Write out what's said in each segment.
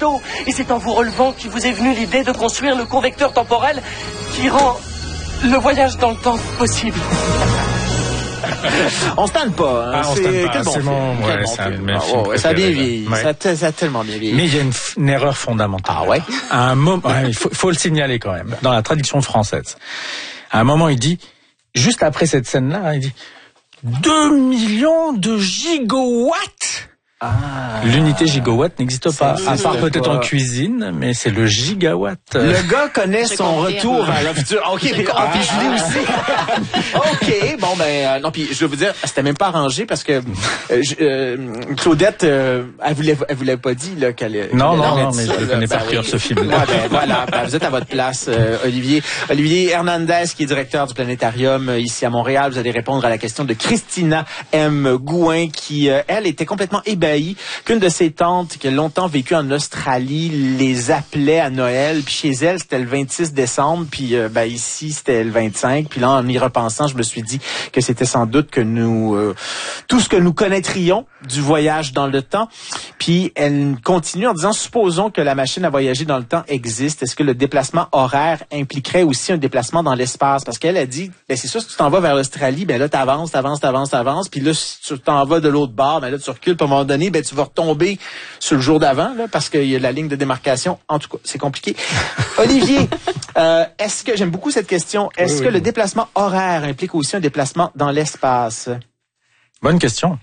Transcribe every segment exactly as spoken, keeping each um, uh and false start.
d'eau. Et c'est en vous relevant qu'il vous est venue l'idée de construire le convecteur temporel qui rend le voyage dans le temps possible. On se tente pas. Hein. Ah, on se tente pas. Bon c'est mon, ouais, bon c'est un de mes ah, films ouais, ça a bien vieilli. Ouais. Ça, ça a tellement bien vieilli. Mais il y a une, une erreur fondamentale. Ah ouais? À un moment, ouais, il faut, faut le signaler quand même. Dans la traduction française. À un moment, il dit, juste après cette scène-là, il dit, deux millions de gigawatts. Ah, l'unité gigawatt n'existe pas, à part peut-être en cuisine, mais c'est le gigawatt. Le gars connaît son confirme. Retour vers le futur. OK, puis ah, puis Julie aussi. OK, bon ben euh, non, puis je vais vous dire, c'était même pas arrangé parce que euh, euh, Claudette, euh, elle voulait, elle voulait pas dit là qu'elle. Non, qu'elle non, non, mais ça, je connais ben, par cœur oui. ce film. Ouais, ben, voilà, ben, vous êtes à votre place, euh, Olivier. Olivier Hernandez, qui est directeur du Planétarium euh, ici à Montréal. Vous allez répondre à la question de Christina M. Gouin, qui euh, elle était complètement ébahie qu'une de ses tantes qui a longtemps vécu en Australie les appelait à Noël, puis chez elle c'était le vingt-six décembre, puis euh, ben ici c'était le vingt-cinq, puis là en y repensant je me suis dit que c'était sans doute que nous euh, tout ce que nous connaîtrions du voyage dans le temps. Puis elle continue en disant, supposons que la machine à voyager dans le temps existe, est-ce que le déplacement horaire impliquerait aussi un déplacement dans l'espace? Parce qu'elle a dit, ben c'est sûr, si tu t'en vas vers l'Australie, ben là t'avances, t'avances, t'avances, t'avances, puis là si tu t'en vas de l'autre bord, ben là tu recules, puis à un moment donné, ben tu vas retomber sur le jour d'avant, là, parce qu'il y a la ligne de démarcation. En tout cas, c'est compliqué. Olivier, euh, est-ce que, j'aime beaucoup cette question, est-ce oui, que oui, le oui. déplacement horaire implique aussi un déplacement dans l'espace? Bonne question.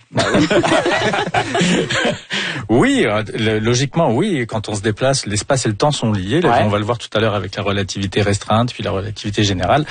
Oui, euh, logiquement, oui. Quand on se déplace, l'espace et le temps sont liés. Là, ouais. On va le voir tout à l'heure avec la relativité restreinte, puis la relativité générale.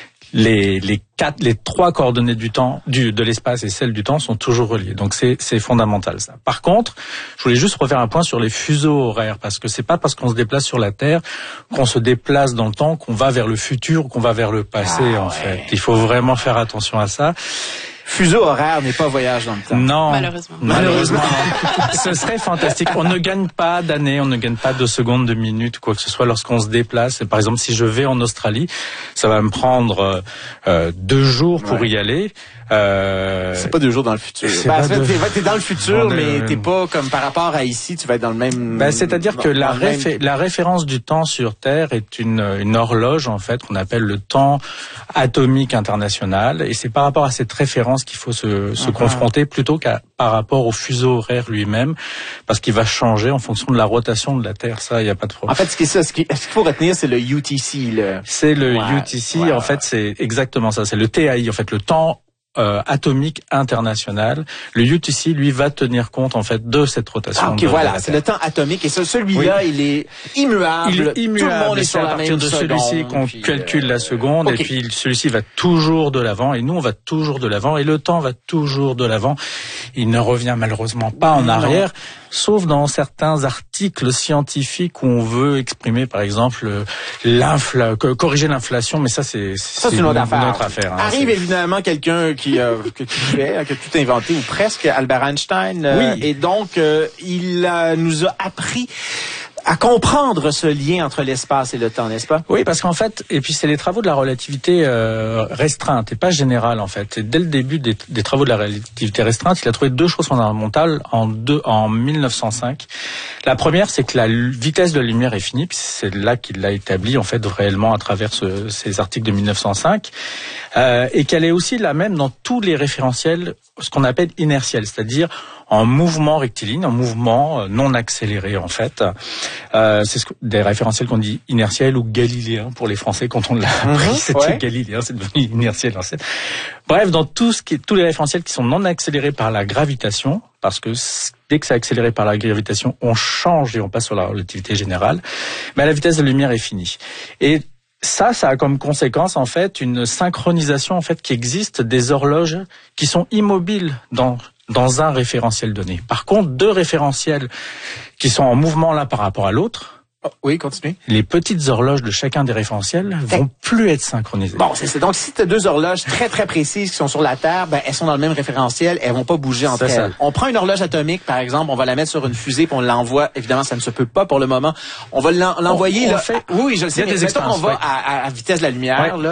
Les, les quatre, les trois coordonnées du temps, du, de l'espace et celles du temps sont toujours reliées. Donc c'est, c'est fondamental, ça. Par contre, je voulais juste refaire un point sur les fuseaux horaires, parce que c'est pas parce qu'on se déplace sur la Terre qu'on se déplace dans le temps, qu'on va vers le futur ou qu'on va vers le passé, ah, en ouais. fait. Il faut vraiment faire attention à ça. Fuseau horaire n'est pas voyage dans le temps. Non. Malheureusement. Malheureusement. Ce serait fantastique. On ne gagne pas d'années, on ne gagne pas de secondes, de minutes, quoi que ce soit lorsqu'on se déplace. Par exemple, si je vais en Australie, ça va me prendre euh, deux jours pour ouais. y aller. Euh... C'est pas deux jours dans le futur. Ben, de... t'es, t'es dans le futur, bon, mais t'es pas comme par rapport à ici, tu vas être dans le même... Ben, c'est-à-dire dans, que la, réfé... même... la référence du temps sur Terre est une, une horloge, en fait, qu'on appelle le temps atomique international. Et c'est par rapport à cette référence qu'il faut se, se uh-huh. confronter plutôt qu'à par rapport au fuseau horaire lui-même, parce qu'il va changer en fonction de la rotation de la Terre. Ça, il n'y a pas de problème. En fait, ce qu'il ce qu'il faut retenir, c'est le U T C. Le... C'est le ouais, U T C, ouais, en ouais. fait, c'est exactement ça. C'est le T A I, en fait, le temps Euh, atomique international. Le U T C, lui, va tenir compte, en fait, de cette rotation. Ah, ok, voilà, c'est le temps atomique. Et ce, celui-là, oui. il est immuable. Il est immuable. Tout le monde est sur la même seconde. C'est à partir de celui-ci qu'on puis, calcule euh... la seconde. Okay. Et puis, celui-ci va toujours de l'avant. Et nous, on va toujours de l'avant. Et le temps va toujours de l'avant. Il ne revient malheureusement pas en arrière. Non. Sauf dans certains articles scientifiques où on veut exprimer, par exemple, l'infla... corriger l'inflation. Mais ça, c'est, ça, c'est une autre affaire. Une autre affaire hein, Arrive c'est... évidemment quelqu'un qui, euh, que tu fais, qui a tout inventé, ou presque, Albert Einstein. Euh, oui. Et donc, euh, il euh, nous a appris à comprendre ce lien entre l'espace et le temps, n'est-ce pas? Oui, parce qu'en fait, et puis c'est les travaux de la relativité euh, restreinte et pas générale en fait. Et dès le début des, des travaux de la relativité restreinte, il a trouvé deux choses fondamentales en deux en mille neuf cent cinq. La première, c'est que la vitesse de la lumière est finie, puis c'est là qu'il l'a établi en fait réellement à travers ce, ces articles de mille neuf cent cinq, euh, et qu'elle est aussi la même dans tous les référentiels, ce qu'on appelle inertiels, c'est-à-dire en mouvement rectiligne, en mouvement non accéléré en fait. Euh, c'est ce que, des référentiels qu'on dit inertiels ou galiléens pour les Français quand on l'a appris. Mmh, c'était ouais. galiléen, c'est devenu inertiel en fait. Bref, dans tout ce qui est, tous les référentiels qui sont non accélérés par la gravitation, parce que dès que c'est accéléré par la gravitation, on change et on passe sur la relativité générale, mais la vitesse de la lumière est finie. Et ça, ça a comme conséquence en fait une synchronisation en fait qui existe des horloges qui sont immobiles dans dans un référentiel donné. Par contre, deux référentiels qui sont en mouvement l'un par rapport à l'autre. Oh, oui, continue. Les petites horloges de chacun des référentiels vont plus être synchronisées. Bon, c'est, c'est donc si tu as deux horloges très très précises qui sont sur la Terre, ben elles sont dans le même référentiel, elles vont pas bouger entre c'est elles. Ça. On prend une horloge atomique par exemple, on va la mettre sur une fusée puis on l'envoie. Évidemment, ça ne se peut pas pour le moment. On va l'en, l'envoyer on, on là. Fait, oui, je sais. Il y a des expériences. On va à, à vitesse de la lumière ouais. là.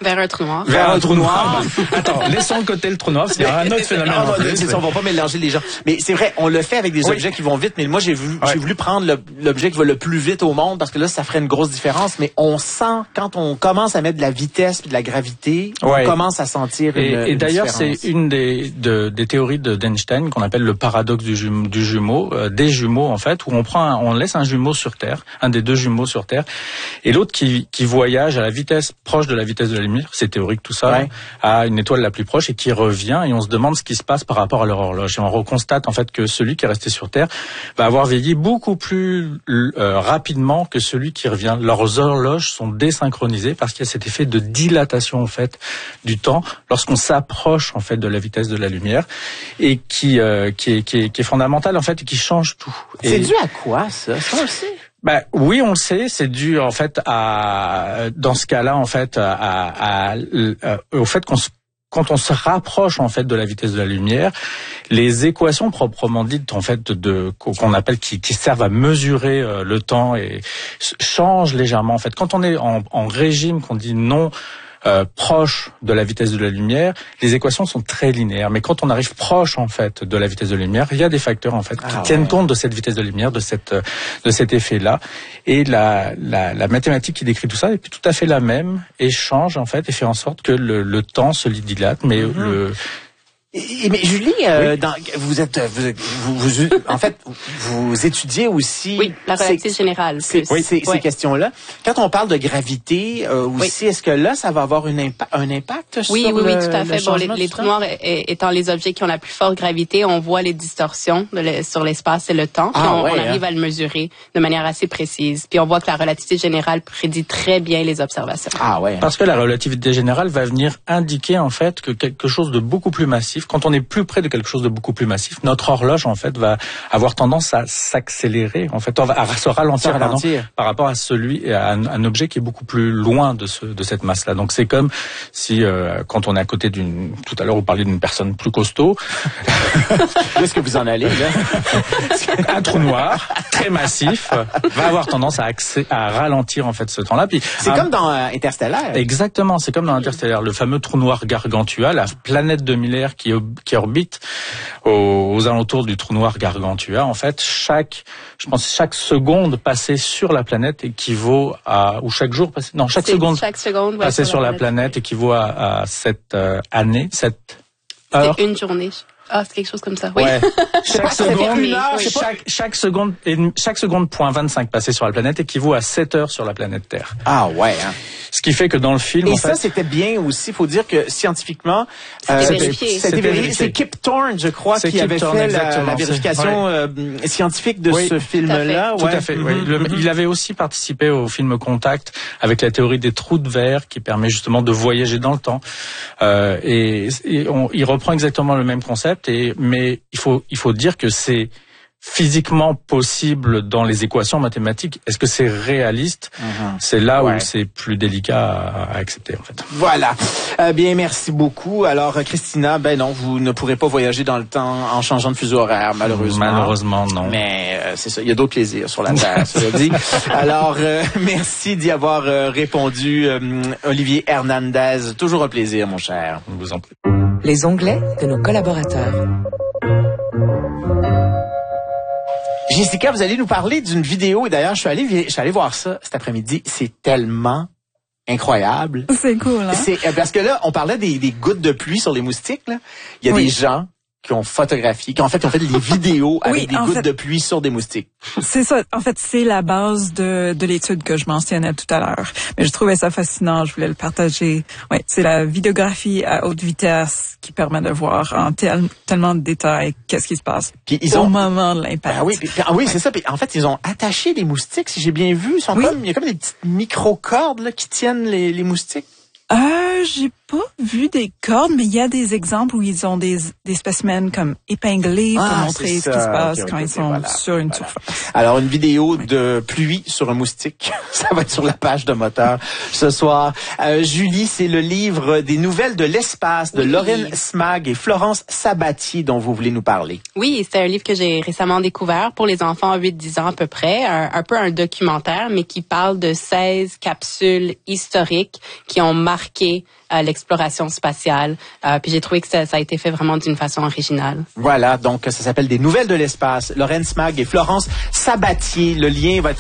Vers un trou noir. Vers un trou noir. Attends, laissons de côté le trou noir, c'est un autre phénomène. Ah, non, c'est ça, on va pas mélanger les gens. Mais c'est vrai, on le fait avec des oui. objets qui vont vite, mais moi, j'ai voulu, ouais. j'ai voulu prendre le, l'objet qui va le plus vite au monde, parce que là, ça ferait une grosse différence, mais on sent, quand on commence à mettre de la vitesse et de la gravité, ouais. on commence à sentir une, et, et une d'ailleurs, différence. c'est une des, de, des théories de d'Einstein qu'on appelle le paradoxe du, jume, du jumeau, euh, des jumeaux, en fait, où on prend, un, on laisse un jumeau sur Terre, un des deux jumeaux sur Terre, et l'autre qui, qui voyage à la vitesse proche de la vitesse de la lumière, c'est théorique tout ça, ouais. à une étoile la plus proche et qui revient, et on se demande ce qui se passe par rapport à leur horloge. Et on reconstate en fait que celui qui est resté sur Terre va avoir vieilli beaucoup plus euh, rapidement que celui qui revient. Leurs horloges sont désynchronisées parce qu'il y a cet effet de dilatation en fait du temps lorsqu'on s'approche en fait de la vitesse de la lumière, et qui euh, qui est qui est qui est fondamental en fait et qui change tout. C'est et dû à quoi ça? Ça on le sait. Ben oui, on le sait, c'est dû en fait à dans ce cas-là en fait à, à, à, à au fait qu'on se quand on se rapproche en fait de la vitesse de la lumière, les équations proprement dites en fait de qu'on appelle qui, qui servent à mesurer euh, le temps et changent légèrement en fait. Quand on est en, en régime qu'on dit non Euh, proche de la vitesse de la lumière, les équations sont très linéaires. Mais quand on arrive proche en fait de la vitesse de la lumière, il y a des facteurs en fait qui ah, tiennent ouais. compte de cette vitesse de la lumière, de cette de cet effet-là. Et la, la la mathématique qui décrit tout ça est tout à fait la même et change en fait et fait en sorte que le, le temps se dilate, mais mm-hmm. le Et, mais Julie, euh, oui. dans, vous êtes, vous, vous, vous, en fait, vous étudiez aussi. Oui, la relativité générale. C'est, oui, ces, oui. ces questions-là. Quand on parle de gravité euh, aussi, oui. est-ce que là, ça va avoir une impa- un impact oui, sur oui, le oui, tout à fait. Bon, les, les trous noirs étant les objets qui ont la plus forte gravité, on voit les distorsions de le, sur l'espace et le temps. Puis ah, on, ouais, on arrive hein. à le mesurer de manière assez précise. Puis on voit que la relativité générale prédit très bien les observations. Ah ouais. Parce que la relativité générale va venir indiquer en fait que quelque chose de beaucoup plus massif. Quand on est plus près de quelque chose de beaucoup plus massif, notre horloge en fait va avoir tendance à s'accélérer, en fait, à se ralentir, ralentir. par rapport à celui, à un, un objet qui est beaucoup plus loin de ce, de cette masse-là. Donc c'est comme si euh, quand on est à côté d'une, tout à l'heure vous parliez d'une personne plus costaud. Où est-ce que vous en allez là? Un trou noir très massif va avoir tendance à, accé- à ralentir en fait ce temps-là. Puis c'est un, comme dans euh, Interstellar. Exactement, c'est comme dans Interstellar, le fameux trou noir Gargantua, la planète de Miller qui, qui orbite aux, aux alentours du trou noir Gargantua. En fait, chaque, je pense, chaque seconde passée sur la planète équivaut à, ou chaque jour passé, non, chaque c'est seconde, chaque seconde ouais, passée sur la planète, planète équivaut à, à cette euh, année, cette heure. C'est une journée. Ah, c'est quelque chose comme ça. Oui. Ouais. Chaque seconde, oui, oui. chaque, chaque seconde, chaque seconde point vingt-cinq passé sur la planète équivaut à sept heures sur la planète Terre. Ah ouais. Hein. Ce qui fait que dans le film, et en ça fait, c'était bien aussi. Faut dire que scientifiquement, c'était euh, vérifié. C'était vérifié. C'est Kip Thorne, je crois, c'est qui Kip avait Thorne, fait la, la vérification ouais. euh, scientifique de oui, ce film-là. Tout à fait. Ouais. Tout à fait. Mm-hmm. Oui. Le, il avait aussi participé au film Contact avec la théorie des trous de verre qui permet justement de voyager dans le temps. Euh, et et on, il reprend exactement le même concept. Et mais il faut il faut dire que c'est physiquement possible dans les équations mathématiques. Est-ce que c'est réaliste? Mm-hmm. C'est là ouais. où c'est plus délicat à, à accepter, en fait. Voilà. Euh, bien, merci beaucoup. Alors, Christina, ben non, vous ne pourrez pas voyager dans le temps en changeant de fuseau horaire, malheureusement. Malheureusement, non. Mais euh, c'est ça, il y a d'autres plaisirs sur la Terre, ça veut dire. Alors, euh, merci d'y avoir euh, répondu, euh, Olivier Hernandez. Toujours un plaisir, mon cher. Je vous en prie. Les onglets de nos collaborateurs. Jessica, vous allez nous parler d'une vidéo, et d'ailleurs, je suis allé, je suis allé voir ça cet après-midi. C'est tellement incroyable. C'est cool, hein? C'est, parce que là, on parlait des, des gouttes de pluie sur les moustiques, là. Il y a oui. des gens qui ont photographié, qui en fait, qui ont fait des vidéos avec oui, des gouttes fait, de pluie sur des moustiques. C'est ça. En fait, c'est la base de, de l'étude que je mentionnais tout à l'heure. Mais je trouvais ça fascinant. Je voulais le partager. Oui, c'est la vidéographie à haute vitesse qui permet de voir en tel, tellement de détails qu'est-ce qui se passe puis ils ont, au moment de l'impact. Ben oui, puis, puis, oui, c'est ça. Puis, en fait, ils ont attaché des moustiques, si j'ai bien vu. Ils sont oui. comme, il y a comme des petites micro-cordes là, qui tiennent les, les moustiques. Euh, j'ai pas vu des cordes, mais il y a des exemples où ils ont des, des spécimens comme épinglés pour ah, montrer ce qui se passe okay, okay, quand okay, ils sont voilà, sur une voilà. surface. Alors, une vidéo oui. de pluie sur un moustique. Ça va être sur la page de Moteur ce soir. Euh, Julie, c'est le livre des nouvelles de l'espace de oui. Lorraine Smag et Florence Sabatier dont vous voulez nous parler. Oui, c'est un livre que j'ai récemment découvert pour les enfants à huit dix ans à peu près. Un, un peu un documentaire, mais qui parle de seize capsules historiques qui ont marqué marquer euh, l'exploration spatiale. Euh, puis j'ai trouvé que ça, ça a été fait vraiment d'une façon originale. Voilà, donc ça s'appelle Des nouvelles de l'espace. Laurence Mag et Florence Sabatier. Le lien va être